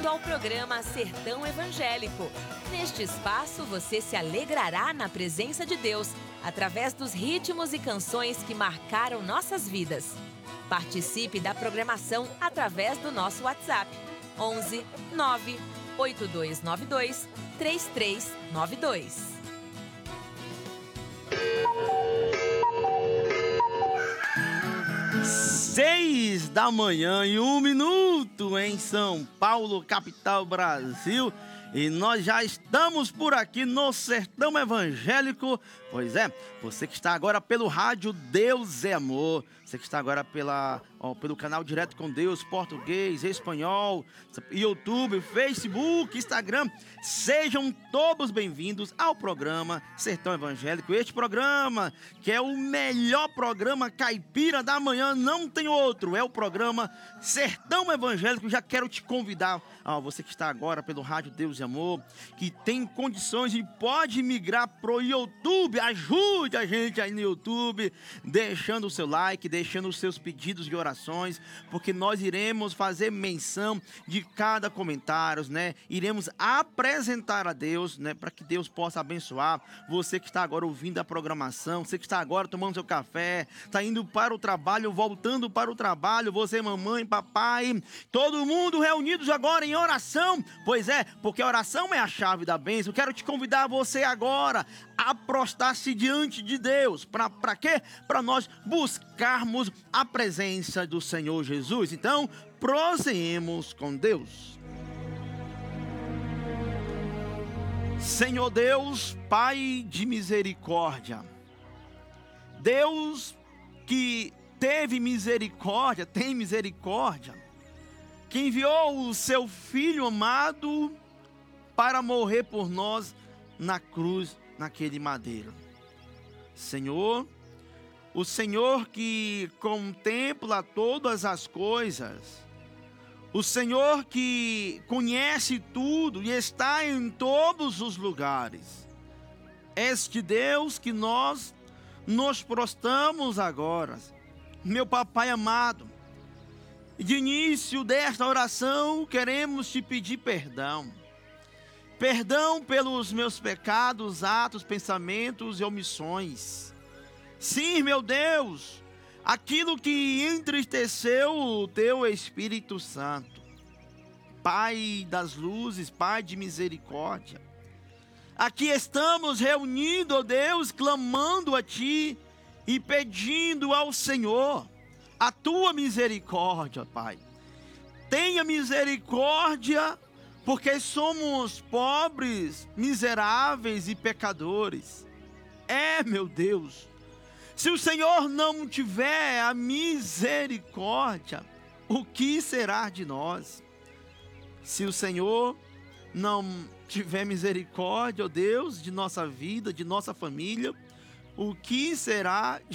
bem-vindo ao programa Sertão Evangélico. Neste espaço, você se alegrará na presença de Deus, através dos ritmos e canções que marcaram nossas vidas. Participe da programação através do nosso WhatsApp, 11 9 8292 3392. Seis da manhã e 1 minuto em São Paulo, capital Brasil. E nós já estamos por aqui no Sertão Evangélico. Pois é, você que está agora pelo rádio Deus é Amor. Você que está agora pelo canal Direto com Deus, português, espanhol, YouTube, Facebook, Instagram. Sejam todos bem-vindos ao programa Sertão Evangélico. Este programa, que é o melhor programa caipira da manhã, não tem outro. É o programa Sertão Evangélico. Já quero te convidar, você que está agora pelo rádio Deus é Amor, que tem condições e pode migrar pro YouTube. Ajude a gente aí no YouTube, deixando o seu like, deixando os seus pedidos de orações, porque nós iremos fazer menção de cada comentário, né? Iremos apresentar a Deus, né? Para que Deus possa abençoar você que está agora ouvindo a programação, você que está agora tomando seu café, está indo para o trabalho, voltando para o trabalho, você, mamãe, papai, todo mundo reunidos agora em oração. Pois é, porque a oração é a chave da bênção. Eu quero te convidar você agora a prostrar-se diante de Deus. Para quê? Para nós buscarmos a presença do Senhor Jesus. Então, prosseguimos com Deus. Senhor Deus, Pai de misericórdia, Deus que teve misericórdia, tem misericórdia, que enviou o seu Filho amado para morrer por nós na cruz, naquele madeiro. Senhor, o Senhor que contempla todas as coisas, o Senhor que conhece tudo e está em todos os lugares. Este Deus que nós nos prostramos agora, meu Papai amado, de início desta oração queremos te pedir perdão. Perdão pelos meus pecados, atos, pensamentos e omissões. Sim, meu Deus, aquilo que entristeceu o teu Espírito Santo. Pai das luzes, Pai de misericórdia. Aqui estamos reunidos, ó Deus, clamando a Ti e pedindo ao Senhor a Tua misericórdia, Pai. Tenha misericórdia, porque somos pobres, miseráveis e pecadores. Meu Deus, se o Senhor não tiver a misericórdia, o que será de nós? Se o Senhor não tiver misericórdia, ó Deus, de nossa vida, de nossa família, o que será